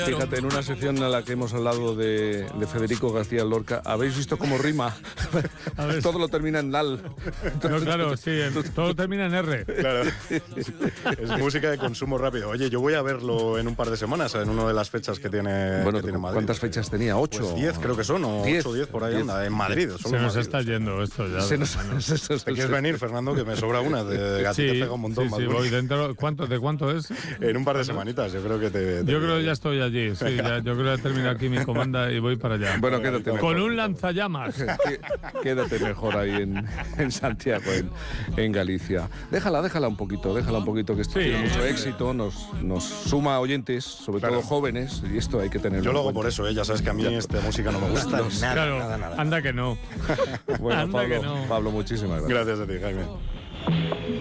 Fíjate, en una sección en la que hemos hablado de Federico García Lorca, ¿habéis visto cómo rima? Todo lo termina en nal. No, claro, sí, todo termina en R. Claro. Es música de consumo rápido. Oye, yo voy a verlo en un par de semanas, en una de las fechas que tiene, Bueno, que tiene Madrid. ¿cuántas fechas tenía? ¿8? Pues 10 creo que son, o 8 o 10 por ahí anda, en Madrid. Se nos Madrid, está yendo esto ya. ¿Te quieres venir, Fernando? Que me sobra una. A ti te pega un montón. Sí, voy dentro. ¿De cuánto es? En un par de semanitas, yo creo que Yo creo que ya estoy allí, sí. Yo creo que termino aquí mi comanda y voy para allá. Bueno, quédate mejor. Con un lanzallamas. Quédate mejor ahí en Santiago, en Galicia. Déjala un poquito, que esto tiene mucho éxito, nos suma oyentes, sobre todo jóvenes, y esto hay que tenerlo. Yo lo hago en cuenta. por eso, ya sabes que a mí esta música no me gusta nada, Claro, nada. anda que no. Bueno, Anda que no. Pablo, muchísimas gracias. Gracias a ti, Jaime.